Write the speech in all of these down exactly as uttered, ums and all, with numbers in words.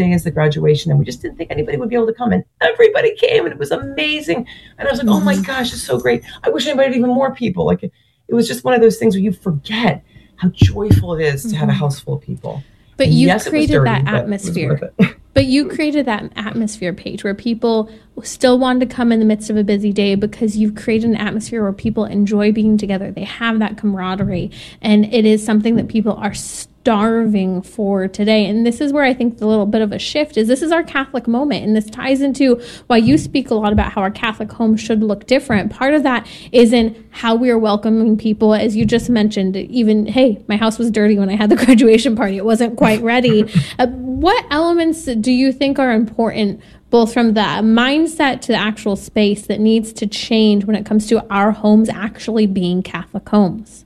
as the graduation, and we just didn't think anybody would be able to come, and everybody came, and it was amazing. And I was like, oh my gosh, it's so great. I wish I invited even more people. Like it, it was just one of those things where you forget how joyful it is to mm-hmm. have a house full of people. But and you yes, created dirty, that atmosphere. But you created that atmosphere, Paige, where people still wanted to come in the midst of a busy day because you've created an atmosphere where people enjoy being together. They have that camaraderie. And it is something that people are starving for today. And this is where I think the little bit of a shift is this is our Catholic moment. And this ties into why you speak a lot about how our Catholic home should look different. Part of that is in how we are welcoming people, as you just mentioned, even, hey, my house was dirty when I had the graduation party. It wasn't quite ready. uh, what elements do you think are important, both from the mindset to the actual space, that needs to change when it comes to our homes actually being Catholic homes?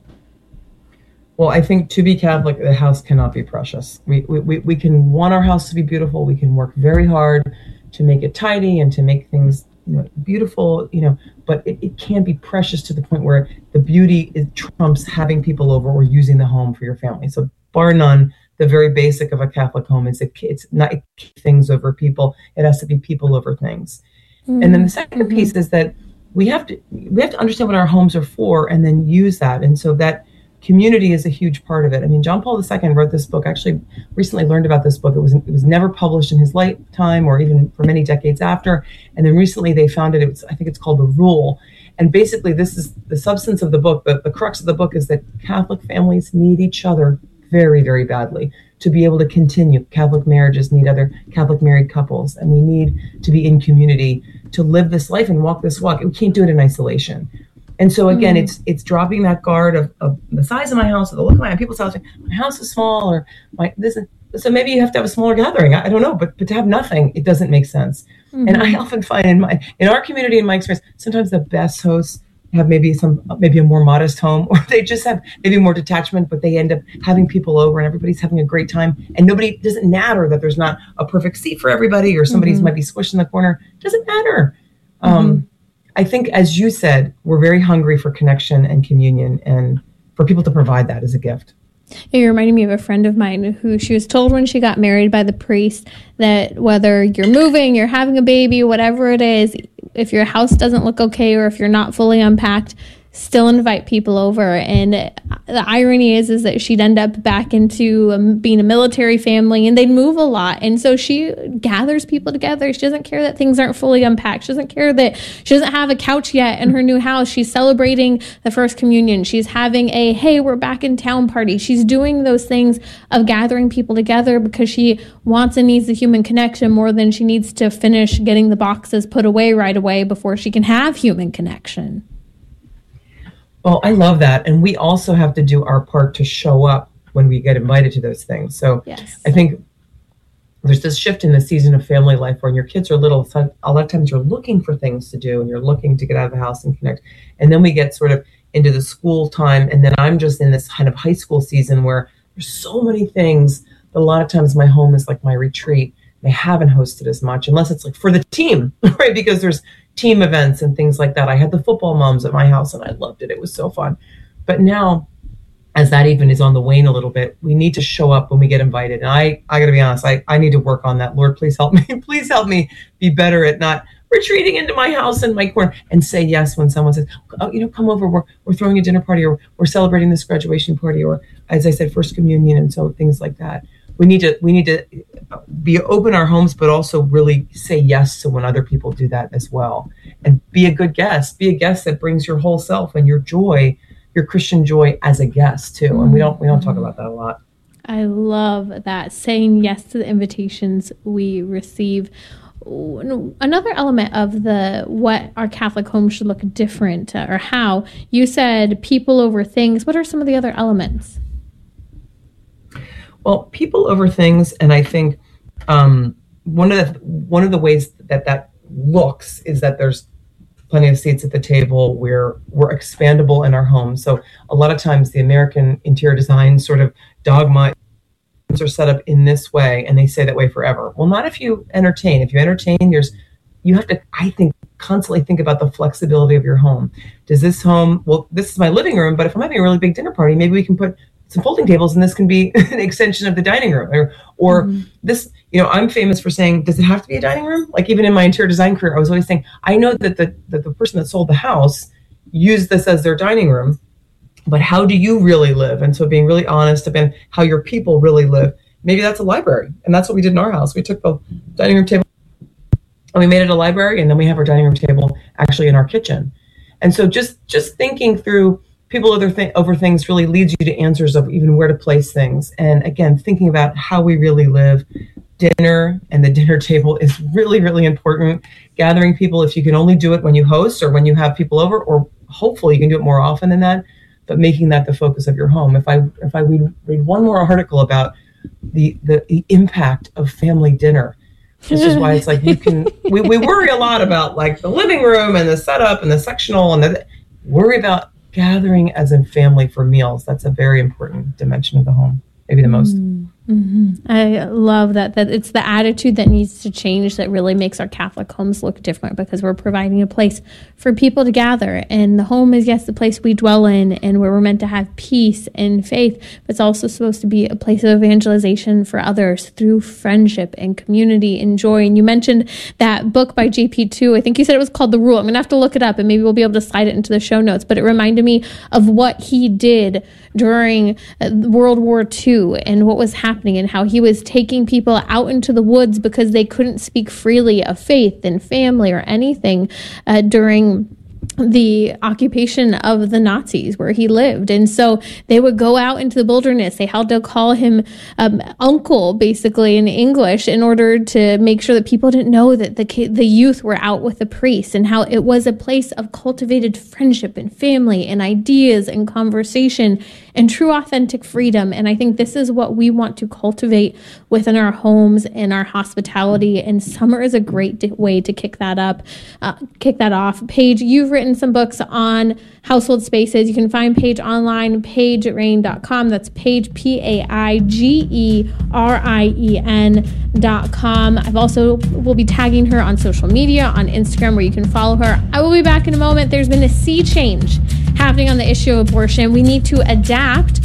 Well, I think to be Catholic, the house cannot be precious. We, we we can want our house to be beautiful. We can work very hard to make it tidy and to make things, you know, beautiful, you know, but it, it can't be precious to the point where the beauty is, trumps having people over or using the home for your family. So bar none, the very basic of a Catholic home is that it's not things over people. It has to be people over things. Mm-hmm. And then the second piece is that we have to we have to understand what our homes are for and then use that. And so that community is a huge part of it. I mean, John Paul the Second wrote this book. Actually, recently learned about this book. It was it was never published in his lifetime or even for many decades after. And then recently they found it. It was, I think it's called The Rule. And basically, this is the substance of the book. The, the crux of the book is that Catholic families need each other very, very badly to be able to continue. Catholic marriages need other Catholic married couples, and we need to be in community to live this life and walk this walk. We can't do it in isolation. And so again, mm-hmm. it's it's dropping that guard of, of the size of my house or the look of my people's house. My house is small, or my this is, so maybe you have to have a smaller gathering. I, I don't know, but but to have nothing, it doesn't make sense. Mm-hmm. And I often find in my in our community, in my experience, sometimes the best hosts have maybe some maybe a more modest home, or they just have maybe more detachment, but they end up having people over and everybody's having a great time, and nobody doesn't matter that there's not a perfect seat for everybody or somebody's mm-hmm. might be squished in the corner. It doesn't matter. Mm-hmm. Um, I think, as you said, we're very hungry for connection and communion, and for people to provide that as a gift. You reminded me of a friend of mine who she was told when she got married by the priest that whether you're moving, you're having a baby, whatever it is, if your house doesn't look okay or if you're not fully unpacked, still invite people over. And the irony is, is that she'd end up back into um, being a military family, and they'd move a lot. And so she gathers people together. She doesn't care that things aren't fully unpacked. She doesn't care that she doesn't have a couch yet in her new house. She's celebrating the first communion. She's having a, hey, we're back in town party. She's doing those things of gathering people together because she wants and needs the human connection more than she needs to finish getting the boxes put away right away before she can have human connection. Well, I love that. And we also have to do our part to show up when we get invited to those things. So yes. I think there's this shift in the season of family life when your kids are little. So a lot of times you're looking for things to do and you're looking to get out of the house and connect. And then we get sort of into the school time. And then I'm just in this kind of high school season where there's so many things that a lot of times my home is like my retreat. I haven't hosted as much unless it's like for the team, right? Because there's team events and things like that. I had the football moms at my house and I loved it. It was so fun. But now, as that even is on the wane a little bit, we need to show up when we get invited. And I, I got to be honest, I, I need to work on that. Lord, please help me. Please help me be better at not retreating into my house and my corner and say yes when someone says, oh, you know, come over. We're, we're throwing a dinner party, or we're celebrating this graduation party, or as I said, first communion, and so things like that. We need to we need to be open our homes, but also really say yes to when other people do that as well, and be a good guest. Be a guest that brings your whole self and your joy, your Christian joy, as a guest too. And we don't we don't talk about that a lot. I love that, saying yes to the invitations we receive. Another element of the what our Catholic home should look different, or how you said people over things. What are some of the other elements? Well, people over things, and I think um, one of the one of the ways that that looks is that there's plenty of seats at the table. We're we're expandable in our homes. So a lot of times the American interior design sort of dogma are set up in this way, and they stay that way forever. Well, not if you entertain. If you entertain, there's you have to, I think, constantly think about the flexibility of your home. Does this home? Well, this is my living room, but if I'm having a really big dinner party, maybe we can put some folding tables, and this can be an extension of the dining room, or, or mm-hmm. this, you know, I'm famous for saying, does it have to be a dining room? Like even in my interior design career, I was always saying, I know that the, that the person that sold the house used this as their dining room, but how do you really live? And so being really honest about how your people really live. Maybe that's a library. And that's what we did in our house. We took the dining room table and we made it a library, and then we have our dining room table actually in our kitchen. And so just, just thinking through people over, th- over things really leads you to answers of even where to place things. And again, thinking about how we really live. Dinner and the dinner table is really, really important. Gathering people, if you can only do it when you host or when you have people over, or hopefully you can do it more often than that, but making that the focus of your home. If I if I read, read one more article about the, the, the impact of family dinner, this is why it's like you can, we, we worry a lot about like the living room and the setup and the sectional, and the worry about gathering as in family for meals. That's a very important dimension of the home, maybe the most. Mm-hmm. I love that, that it's the attitude that needs to change that really makes our Catholic homes look different, because we're providing a place for people to gather. And the home is, yes, the place we dwell in and where we're meant to have peace and faith, but it's also supposed to be a place of evangelization for others through friendship and community and joy. And you mentioned that book by J P two. I think you said it was called The Rule. I'm going to have to look it up, and maybe we'll be able to slide it into the show notes. But it reminded me of what he did during World War Two and what was happening, and how he was taking people out into the woods because they couldn't speak freely of faith and family or anything uh, during the occupation of the Nazis where he lived. And so they would go out into the wilderness. They had to call him um, uncle, basically, in English, in order to make sure that people didn't know that the the youth were out with the priests, and how it was a place of cultivated friendship and family and ideas and conversation and true authentic freedom. And I think this is what we want to cultivate within our homes and our hospitality. And summer is a great d- way to kick that up, uh, kick that off. Paige, you've written some books on household spaces. You can find Paige online, paige rein dot com. That's Paige, P A I G E R I E N dot com. I've also will be tagging her on social media, on Instagram, where you can follow her. I will be back in a moment. There's been a sea change happening on the issue of abortion. We need to adapt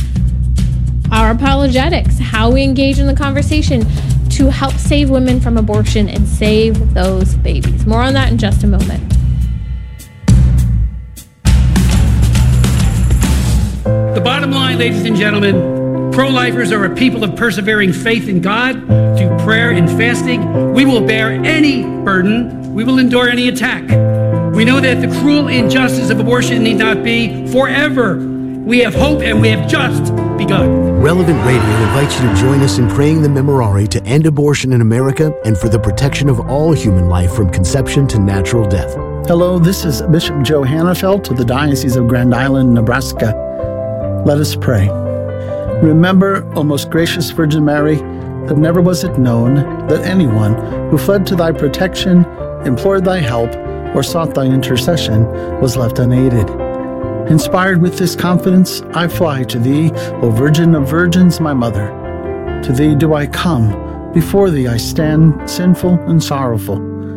our apologetics, how we engage in the conversation to help save women from abortion and save those babies. More on that in just a moment. The bottom line, ladies and gentlemen, pro-lifers are a people of persevering faith in God through prayer and fasting. We will bear any burden. We will endure any attack. We know that the cruel injustice of abortion need not be forever. We have hope, and we have just begun. Relevant Radio invites you to join us in praying the Memorare to end abortion in America and for the protection of all human life from conception to natural death. Hello, this is Bishop Joe Hannafelt of the Diocese of Grand Island, Nebraska. Let us pray. Remember, O most gracious Virgin Mary, that never was it known that anyone who fled to thy protection, implored thy help, or sought thy intercession was left unaided. Inspired with this confidence, I fly to thee, O Virgin of Virgins, my mother. To thee do I come, before thee I stand, sinful and sorrowful.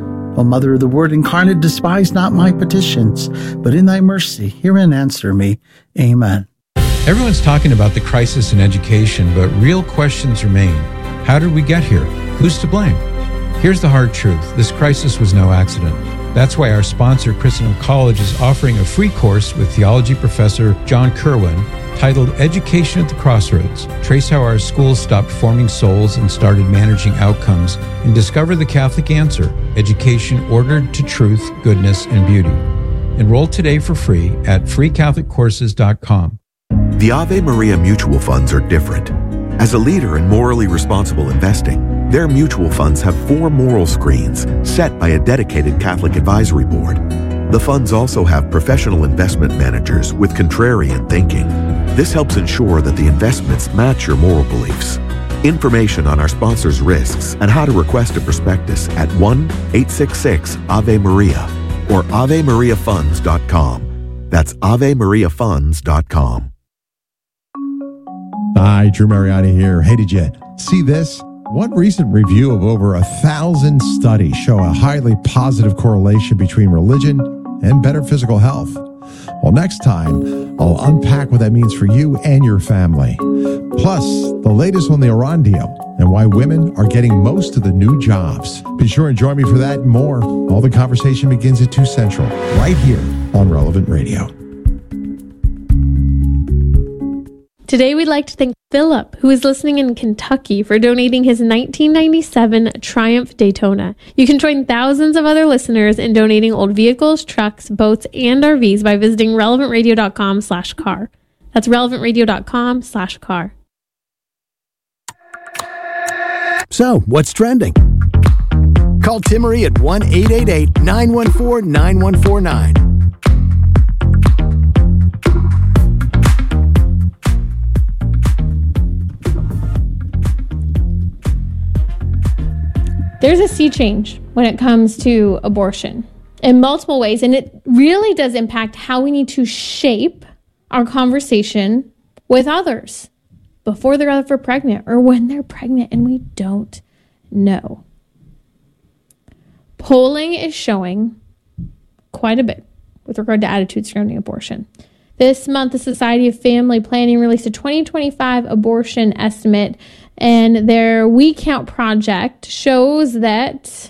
O Mother of the Word incarnate, despise not my petitions, but in thy mercy hear and answer me. Amen. Everyone's talking about the crisis in education, but real questions remain. How did we get here? Who's to blame? Here's the hard truth. This crisis was no accident. That's why our sponsor, Christendom College, is offering a free course with theology professor John Kerwin titled Education at the Crossroads. Trace how our schools stopped forming souls and started managing outcomes, and discover the Catholic answer, education ordered to truth, goodness, and beauty. Enroll today for free at free catholic courses dot com. The Ave Maria mutual funds are different. As a leader in morally responsible investing, their mutual funds have four moral screens set by a dedicated Catholic advisory board. The funds also have professional investment managers with contrarian thinking. This helps ensure that the investments match your moral beliefs. Information on our sponsors' risks and how to request a prospectus at one eight six six Ave Maria or ave maria funds dot com. That's ave maria funds dot com. Hi, Drew Mariani here. Hey, did you see this? One recent review of over a thousand studies show a highly positive correlation between religion and better physical health. Well, next time, I'll unpack what that means for you and your family. Plus, the latest on the Iran deal and why women are getting most of the new jobs. Be sure and join me for that and more. All the conversation begins at two Central, right here on Relevant Radio. Today, we'd like to thank Philip, who is listening in Kentucky, for donating his nineteen ninety-seven Triumph Daytona. You can join thousands of other listeners in donating old vehicles, trucks, boats, and R Vs by visiting relevant radio dot com slash car. That's relevant radio dot com slash car. So, what's trending? Call Timmery at one eight eight eight, nine one four, nine one four nine. There's a sea change when it comes to abortion in multiple ways, and it really does impact how we need to shape our conversation with others before they're ever pregnant or when they're pregnant and we don't know. Polling is showing quite a bit with regard to attitudes surrounding abortion. This month, the Society of Family Planning released a twenty twenty-five abortion estimate, and their We Count project shows that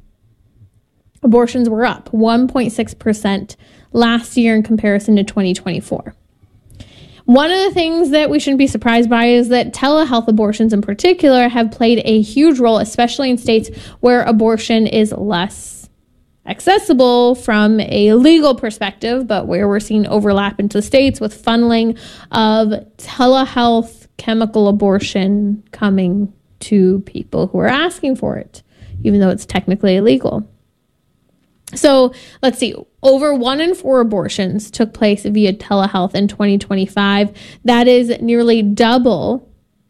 abortions were up one point six percent last year in comparison to twenty twenty-four. One of the things that we shouldn't be surprised by is that telehealth abortions in particular have played a huge role, especially in states where abortion is less accessible from a legal perspective, but where we're seeing overlap into states with funneling of telehealth chemical abortion coming to people who are asking for it, even though it's technically illegal. So let's see, over one in four abortions took place via telehealth in twenty twenty-five. That is nearly double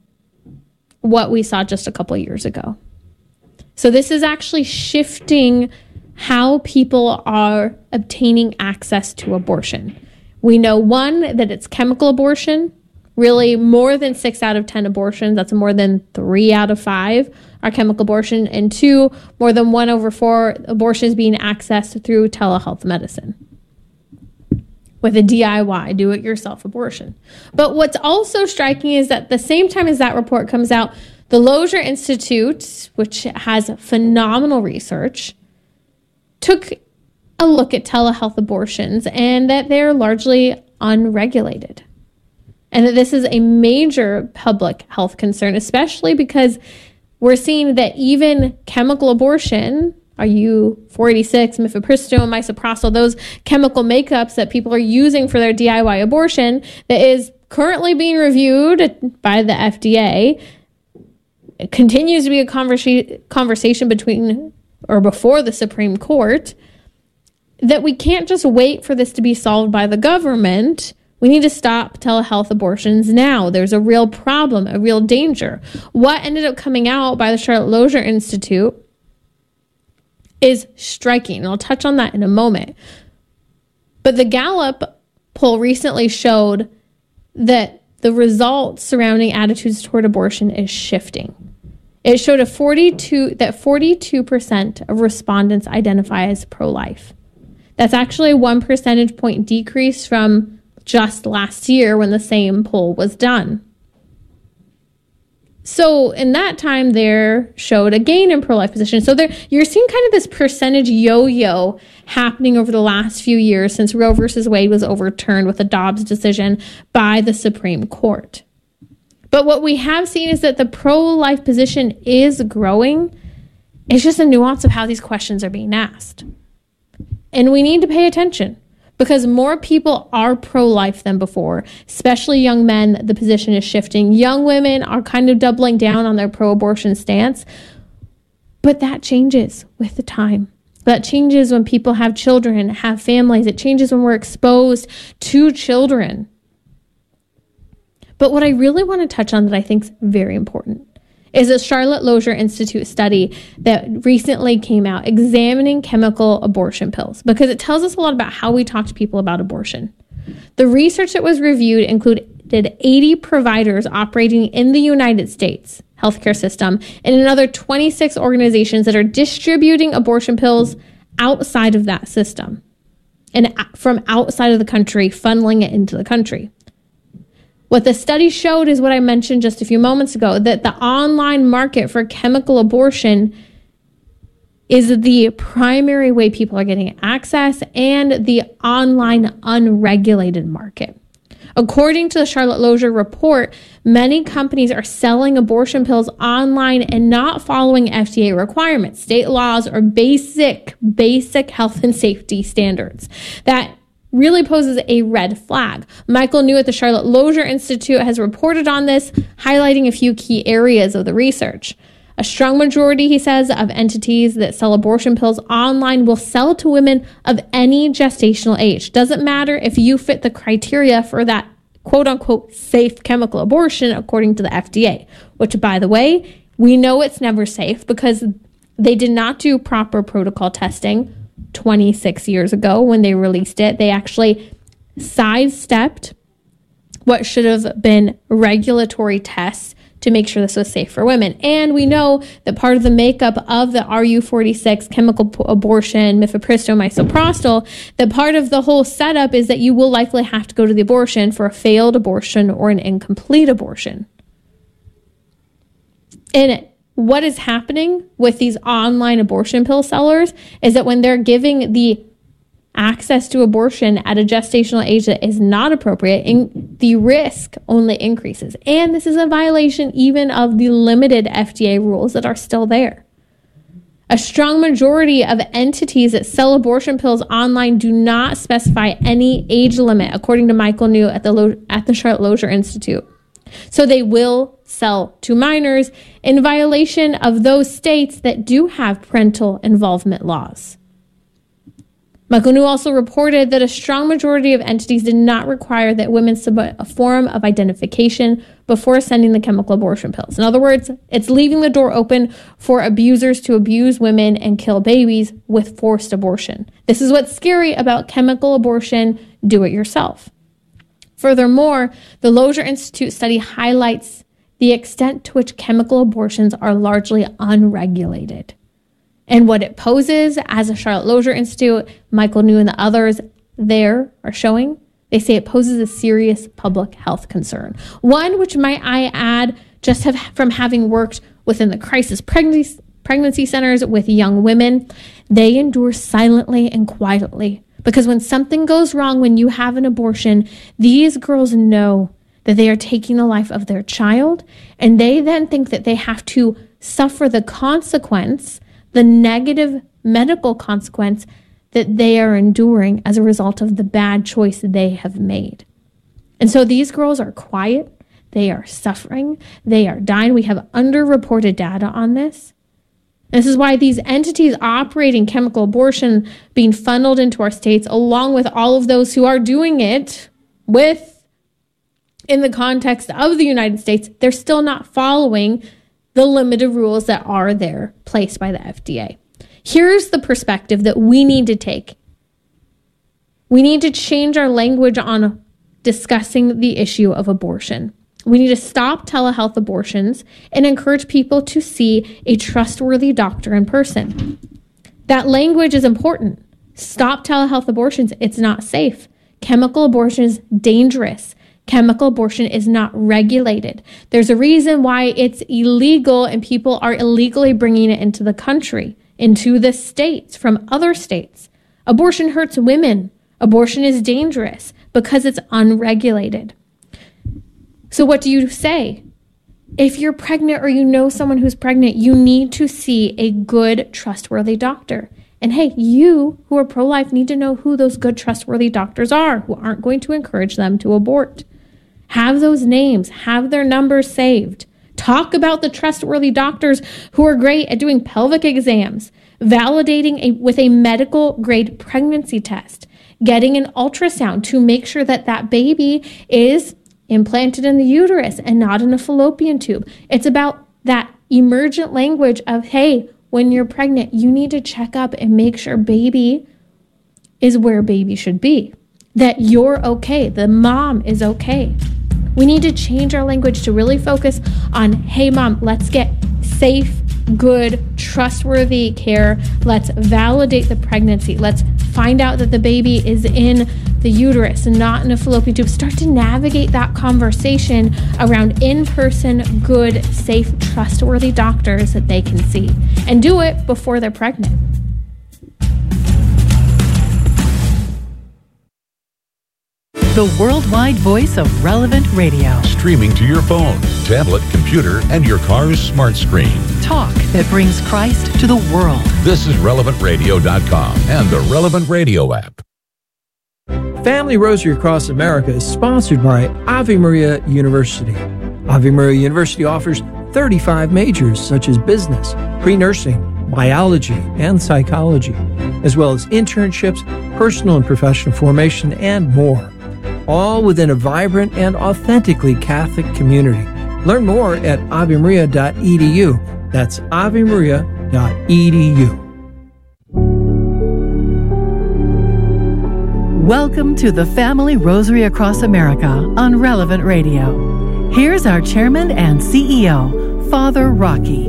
what we saw just a couple of years ago. So this is actually shifting how people are obtaining access to abortion. We know, one, that it's chemical abortion. Really, more than six out of ten abortions, that's more than three out of five, are chemical abortion. And two, more than one over four abortions being accessed through telehealth medicine with a D I Y, do-it-yourself abortion. But what's also striking is that at the same time as that report comes out, the Lozier Institute, which has phenomenal research, took a look at telehealth abortions and that they're largely unregulated. And that this is a major public health concern, especially because we're seeing that even chemical abortion, our U four eighty-six, mifepristone, misoprostol, those chemical makeups that people are using for their D I Y abortion, that is currently being reviewed by the F D A, it continues to be a conversa- conversation between or before the Supreme Court, that we can't just wait for this to be solved by the government. We need to stop telehealth abortions now. There's a real problem, a real danger. What ended up coming out by the Charlotte Lozier Institute is striking. And I'll touch on that in a moment. But the Gallup poll recently showed that the results surrounding attitudes toward abortion is shifting. It showed a forty-two that forty-two percent of respondents identify as pro-life. That's actually a one percentage point decrease from just last year when the same poll was done. So in that time, there showed a gain in pro-life position. So there, you're seeing kind of this percentage yo-yo happening over the last few years since Roe versus Wade was overturned with a Dobbs decision by the Supreme Court. But what we have seen is that the pro-life position is growing. It's just a nuance of how these questions are being asked. And we need to pay attention because more people are pro-life than before, especially young men. The position is shifting. Young women are kind of doubling down on their pro-abortion stance. But that changes with the time. That changes when people have children, have families. It changes when we're exposed to children. But what I really want to touch on that I think is very important is a Charlotte Lozier Institute study that recently came out examining chemical abortion pills because it tells us a lot about how we talk to people about abortion. The research that was reviewed included eighty providers operating in the United States healthcare system and another twenty-six organizations that are distributing abortion pills outside of that system. and from outside of the country, funneling it into the country. What the study showed is what I mentioned just a few moments ago, that the online market for chemical abortion is the primary way people are getting access, and the online unregulated market. According to the Charlotte Lozier report, many companies are selling abortion pills online and not following F D A requirements, state laws, or basic, basic health and safety standards. That really poses a red flag. Michael New at the Charlotte Lozier Institute has reported on this, highlighting a few key areas of the research. A strong majority, he says, of entities that sell abortion pills online will sell to women of any gestational age. Doesn't matter if you fit the criteria for that quote-unquote safe chemical abortion according to the F D A, which, by the way, we know it's never safe because they did not do proper protocol testing twenty-six years ago when they released it. They actually sidestepped what should have been regulatory tests to make sure this was safe for women. And we know that part of the makeup of the R U forty-six chemical p- abortion, mifepristone, misoprostol, that part of the whole setup is that you will likely have to go to the abortion for a failed abortion or an incomplete abortion. And what is happening with these online abortion pill sellers is that when they're giving the access to abortion at a gestational age that is not appropriate, in, the risk only increases. And this is a violation even of the limited F D A rules that are still there. A strong majority of entities that sell abortion pills online do not specify any age limit, according to Michael New at the Lo- at the Charlotte Lozier Institute. So they will sell to minors in violation of those states that do have parental involvement laws. Michael New also reported that a strong majority of entities did not require that women submit a form of identification before sending the chemical abortion pills. In other words, it's leaving the door open for abusers to abuse women and kill babies with forced abortion. This is what's scary about chemical abortion, do it yourself. Furthermore, the Lozier Institute study highlights the extent to which chemical abortions are largely unregulated. And what it poses, as a Charlotte Lozier Institute, Michael New and the others there are showing, they say it poses a serious public health concern. One which, might I add, just have, from having worked within the crisis pregnancy, pregnancy centers with young women, they endure silently and quietly. Because when something goes wrong when you have an abortion, these girls know that they are taking the life of their child, and they then think that they have to suffer the consequence, the negative medical consequence that they are enduring as a result of the bad choice they have made. And so these girls are quiet, they are suffering, they are dying. We have underreported data on this. This is why these entities operating chemical abortion being funneled into our states, along with all of those who are doing it with, in the context of the United States, they're still not following the limited rules that are there placed by the F D A. Here's the perspective that we need to take. We need to change our language on discussing the issue of abortion. We need to stop telehealth abortions and encourage people to see a trustworthy doctor in person. That language is important. Stop telehealth abortions. It's not safe. Chemical abortion is dangerous. Chemical abortion is not regulated. There's a reason why it's illegal and people are illegally bringing it into the country, into the states from other states. Abortion hurts women. Abortion is dangerous because it's unregulated. So what do you say? If you're pregnant or you know someone who's pregnant, you need to see a good, trustworthy doctor. And hey, you who are pro-life need to know who those good, trustworthy doctors are who aren't going to encourage them to abort. Have those names, have their numbers saved. Talk about the trustworthy doctors who are great at doing pelvic exams, validating a, with a medical grade pregnancy test, getting an ultrasound to make sure that that baby is implanted in the uterus and not in a fallopian tube. It's about that emergent language of, hey, when you're pregnant, you need to check up and make sure baby is where baby should be, that you're okay, the mom is okay. We need to change our language to really focus on, hey, mom, let's get safe, good, trustworthy care. Let's validate the pregnancy. Let's Find out that the baby is in the uterus and not in a fallopian tube. Start to navigate that conversation around in-person, good, safe, trustworthy doctors that they can see. And do it before they're pregnant. The worldwide voice of Relevant Radio. Streaming to your phone, tablet, computer, and your car's smart screen. Talk that brings Christ to the world. This is relevant radio dot com and the Relevant Radio app. Family Rosary Across America is sponsored by Ave Maria University. Ave Maria University offers thirty-five majors such as business, pre-nursing, biology, and psychology, as well as internships, personal and professional formation, and more. All within a vibrant and authentically Catholic community. Learn more at ave maria dot e d u. That's ave maria dot e d u. Welcome to the Family Rosary Across America on Relevant Radio. Here's our chairman and C E O, Father Rocky.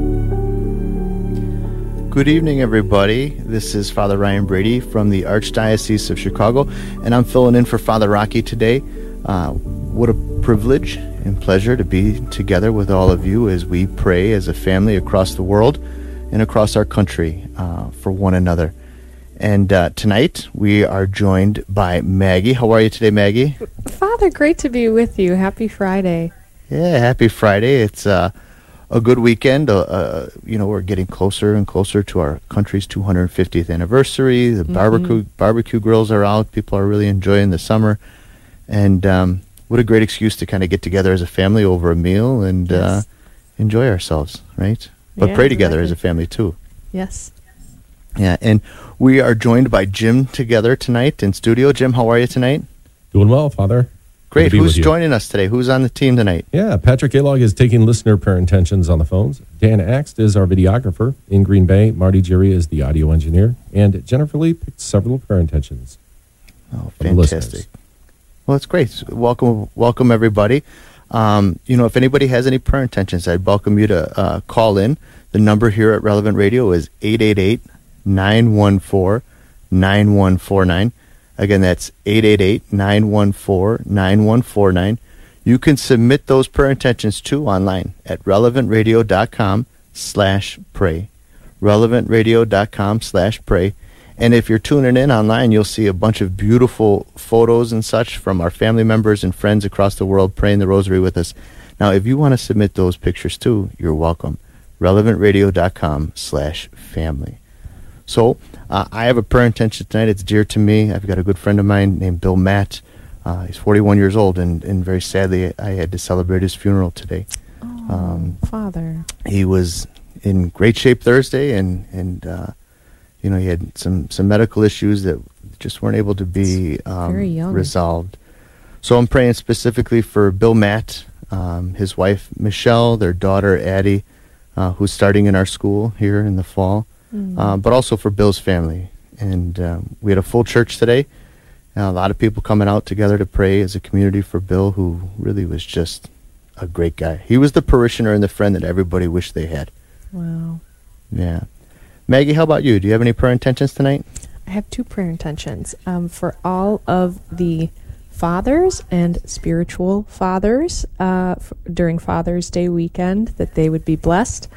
Good evening, everybody. This is Father Ryan Brady from the Archdiocese of Chicago, and I'm filling in for Father Rocky today. Uh, what a privilege and pleasure to be together with all of you as we pray as a family across the world and across our country uh, for one another. And uh, tonight we are joined by Maggie. How are you today, Maggie? Father, great to be with you. Happy Friday. Yeah, happy Friday. It's uh, a good weekend. Uh, uh, you know, we're getting closer and closer to our country's two hundred fiftieth anniversary. The mm-hmm. barbecue barbecue grills are out. People are really enjoying the summer. And um, what a great excuse to kind of get together as a family over a meal and yes. uh, enjoy ourselves, right? But yeah, pray together exactly. as a family, too. Yes. Yeah, and we are joined by Jim together tonight in studio. Jim, how are you tonight? Doing well, Father. Great. Who's joining us today? Who's on the team tonight? Yeah, Patrick Alog is taking listener prayer intentions on the phones. Dan Axt is our videographer in Green Bay. Marty Jerry is the audio engineer. And Jennifer Lee picked several prayer intentions. Oh, fantastic. Well, it's great. Welcome, welcome everybody. Um, you know, if anybody has any prayer intentions, I'd welcome you to uh, call in. The number here at Relevant Radio is eight eight eight, nine one four, nine one four nine. Again, that's eight eight eight, nine one four, nine one four nine. You can submit those prayer intentions too online at relevant radio dot com slash pray. relevant radio dot com slash pray. And if you're tuning in online, you'll see a bunch of beautiful photos and such from our family members and friends across the world praying the rosary with us. Now, if you want to submit those pictures too, you're welcome. relevant radio dot com slash family. So, uh, I have a prayer intention tonight. It's dear to me. I've got a good friend of mine named Bill Matt. Uh, he's forty-one years old, and, and very sadly, I had to celebrate his funeral today. Oh, um, Father. He was in great shape Thursday, and, and uh, you know, he had some, some medical issues that just weren't able to be um, very young. resolved. So I'm praying specifically for Bill Matt, um, his wife Michelle, their daughter Addie, uh, who's starting in our school here in the fall. Mm. Uh, but also for Bill's family. And um, we had a full church today. Uh, a lot of people coming out together to pray as a community for Bill, who really was just a great guy. He was the parishioner and the friend that everybody wished they had. Wow. Yeah. Maggie, how about you? Do you have any prayer intentions tonight? I have two prayer intentions um, for all of the fathers and spiritual fathers uh, f- during Father's Day weekend, that they would be blessed.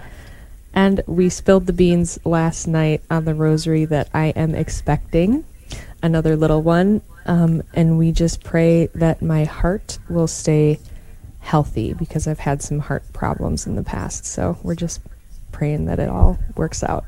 And we spilled the beans last night on the rosary that I am expecting another little one. Um, and we just pray that my heart will stay healthy, because I've had some heart problems in the past. So we're just praying that it all works out.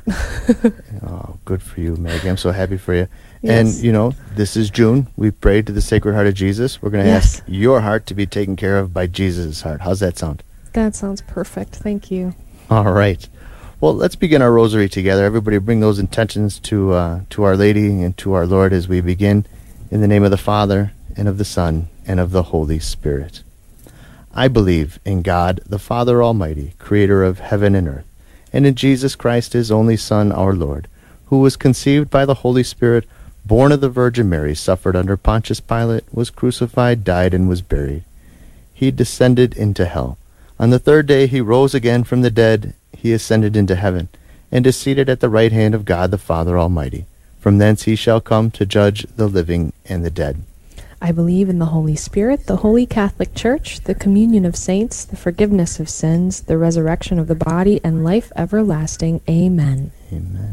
Oh, good for you, Maggie. I'm so happy for you. Yes. And, you know, this is June. We prayed to the Sacred Heart of Jesus. We're going to yes. ask your heart to be taken care of by Jesus' heart. How's that sound? That sounds perfect. Thank you. All right. Well, let's begin our rosary together. Everybody bring those intentions to uh, to Our Lady and to our Lord as we begin. In the name of the Father, and of the Son, and of the Holy Spirit. I believe in God, the Father Almighty, creator of heaven and earth, and in Jesus Christ, his only Son, our Lord, who was conceived by the Holy Spirit, born of the Virgin Mary, suffered under Pontius Pilate, was crucified, died, and was buried. He descended into hell. On the third day he rose again from the dead. He ascended into heaven, and is seated at the right hand of God the Father Almighty. From thence he shall come to judge the living and the dead. I believe in the Holy Spirit, the Holy Catholic Church, the communion of saints, the forgiveness of sins, the resurrection of the body, and life everlasting. Amen. Amen.